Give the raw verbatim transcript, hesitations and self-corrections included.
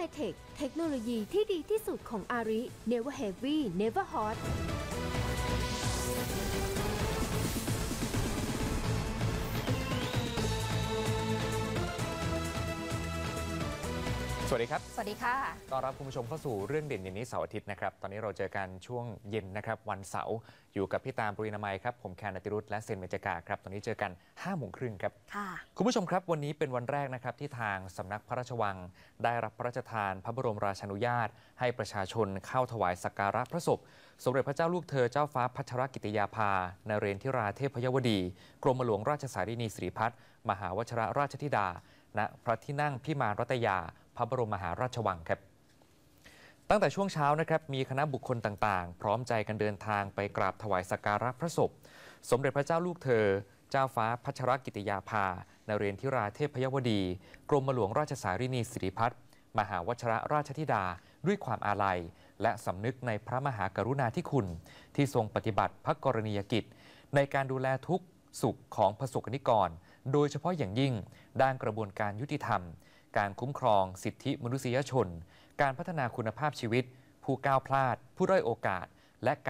High-Tech เทคโนโลยีที่ดีที่สุดของอาริ Never Heavy Never Hot สวัสดีครับสวัสดีค่ะต้อนรับคุณผู้ชมเข้าสู่เรื่องเด่นเย็นนี้เสาร์อาทิตย์นะครับตอนนี้เราเจอกันช่วงเย็นนะครับวันเสาร์อยู่กับพี่ตามปรีนามัยครับผมแคนนติรุตและเซนเมจกาครับตอนนี้เจอกันห้าโมงครึ่งครับค่ะคุณผู้ชมครับวันนี้เป็นวันแรกนะครับที่ทางสำนักพระราชวังได้รับพระราชทานพระบรมราชานุญาตให้ประชาชนเข้าถวายสักการะพระศพสมเด็จพระเจ้าลูกเธอเจ้าฟ้าพัชรกิติยาภานเรนทิราเทพยวดีกรมหลวงราชสารีนีสิริพัฒน์มหาวชรราชธิดาณพระที่นั่งพิมานรัตยาพระบรมมหาราชวังครับตั้งแต่ช่วงเช้านะครับมีคณะบุคคลต่างๆพร้อมใจกันเดินทางไปกราบถวายสักการะพระศพสมเด็จพระเจ้าลูกเธอเจ้าฟ้าพัชรกิติยาภานเรนทิราเทพยวดีกรมหลวงราชสารีนีสิริพัฒน์มหาวชรราชธิดาด้วยความอาลัยและสำนึกในพระมหากรุณาธิคุณที่ทรงปฏิบัติพระกรณียกิจในการดูแลทุกสุขของประสบนิกรโดยเฉพาะอย่างยิ่งด้านกระบวนการยุติธรรมการคุ้มครองสิทธิมนุษยชนการพัฒนาคุณภาพชีวิตผู้ก้าวพลาดผู้ด้อยโอกาสและ